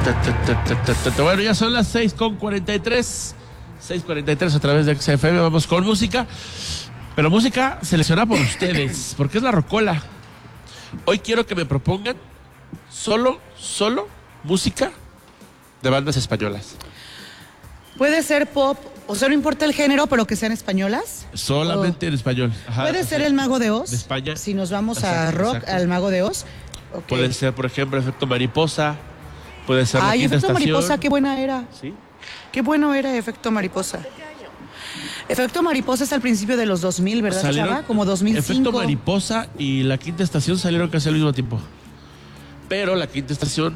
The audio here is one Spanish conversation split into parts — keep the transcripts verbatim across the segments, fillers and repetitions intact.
Bueno, ya son las seis con cuarenta y tres. seis cuarenta y tres a través de X F M. Vamos con música. Pero música seleccionada por ustedes, porque es la Rocola. Hoy quiero que me propongan solo, solo música de bandas españolas. Puede ser pop, o sea, no importa el género, pero que sean españolas. Solamente o... en español. Ajá, Puede así, ser el Mago de Oz. de España. Si nos vamos Exacto, a rock, exacto. al Mago de Oz. Okay. Puede ser, por ejemplo, Efecto Mariposa. Puede ser Ay, La Quinta Efecto Estación. Mariposa, qué buena era. Sí. Qué bueno era Efecto Mariposa. Efecto Mariposa es al principio de los dos mil, ¿verdad, Salieron, Chava? Como dos mil cinco. Efecto Mariposa y La Quinta Estación salieron casi al mismo tiempo. Pero La Quinta Estación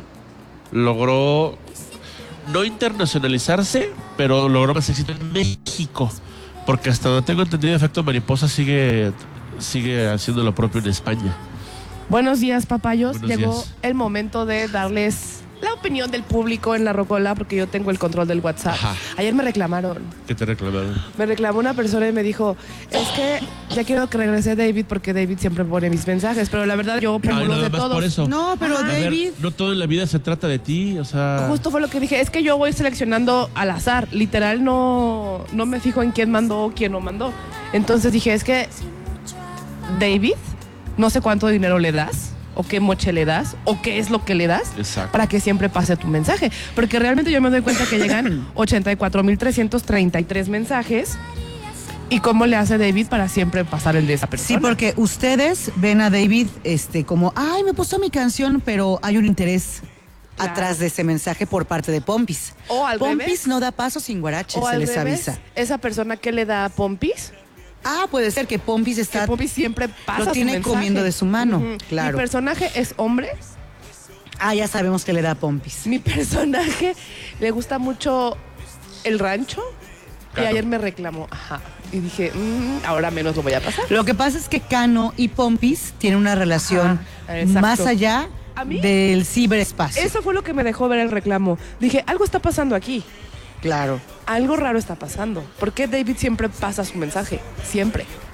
logró no internacionalizarse, pero logró más éxito en México. Porque hasta donde tengo entendido, Efecto Mariposa sigue, sigue haciendo lo propio en España. Buenos días, papayos. Buenos Llegó días. el momento de darles la opinión del público en la Rocola, porque yo tengo el control del WhatsApp. Ajá. Ayer me reclamaron. ¿Qué te reclamaron? Me reclamó una persona y me dijo, es que ya quiero que regrese David porque David siempre pone mis mensajes, pero la verdad yo pongo Ay, los nada de más todos. por eso. No, pero A ver, David... no todo en la vida se trata de ti, o sea... Justo fue lo que dije, es que yo voy seleccionando al azar, literal no, no me fijo en quién mandó o quién no mandó. Entonces dije, es que David, no sé cuánto dinero le das, o qué moche le das, o qué es lo que le das, Exacto. para que siempre pase tu mensaje. Porque realmente yo me doy cuenta que llegan ochenta y cuatro mil trescientos treinta y tres mensajes. ¿Y cómo le hace David para siempre pasar el de esa persona? Sí, porque ustedes ven a David este, como, ay, me puso mi canción, pero hay un interés Claro. atrás de ese mensaje por parte de Pompis. O al Pompis revés. no da paso sin guarache, O se al les revés, avisa. esa persona que le da a Pompis, Ah, puede ser que Pompis está... que Pompis siempre pasa lo su tiene mensaje. comiendo de su mano, Ujú. claro. Mi personaje es hombre. Ah, ya sabemos que le da a Pompis. Mi personaje le gusta mucho el rancho. Claro. Y ayer me reclamó, ajá. Y dije, mmm, ahora menos lo voy a pasar. Lo que pasa es que Cano y Pompis tienen una relación Ajá, exacto. más allá ¿A mí? del ciberespacio. Eso fue lo que me dejó ver el reclamo. Dije, algo está pasando aquí. Claro. Algo raro está pasando. ¿Por qué David siempre pasa su mensaje? Siempre.